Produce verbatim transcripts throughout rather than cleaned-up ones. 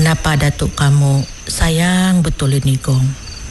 Kenapa datuk kamu sayang betul ini gong?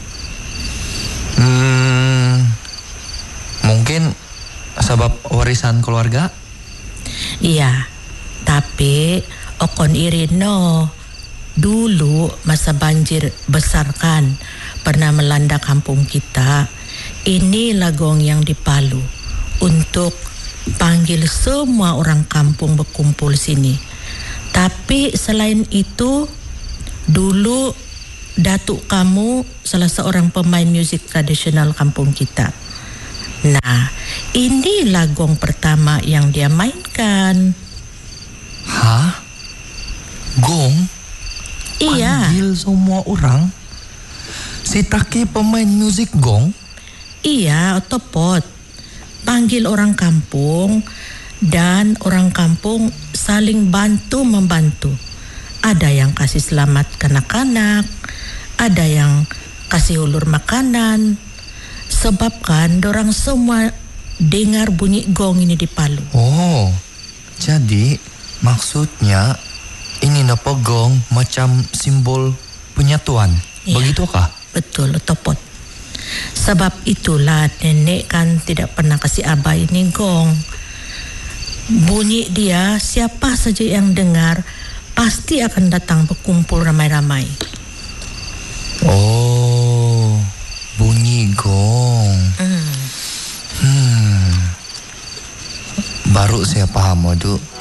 Hmm, mungkin sebab warisan keluarga? Iya, tapi okon irin no. Dulu masa banjir besar kan pernah melanda kampung kita. Ini lagong yang di Palu untuk panggil semua orang kampung berkumpul sini. Tapi selain itu, dulu datuk kamu salah seorang pemain musik tradisional kampung kita. Nah, ini lagong pertama yang dia mainkan. Hah? Gong? Iya. Panggil semua orang? Si Taki pemain musik gong? Iya, otopot. Panggil orang kampung dan orang kampung saling bantu-membantu. Ada yang kasih selamat kanak-kanak, ada yang kasih ulur makanan. Sebab kan dorang semua dengar bunyi gong ini di Palu. Oh, jadi maksudnya ini napa gong macam simbol penyatuan. Ya, Begitukah? betul, otopot. Sebab itulah nenek kan tidak pernah kasih abah ini gong. Bunyi dia, siapa saja yang dengar pasti akan datang berkumpul ramai-ramai. Oh, bunyi gong. Hmm. Hmm. Baru saya paham, Wadu.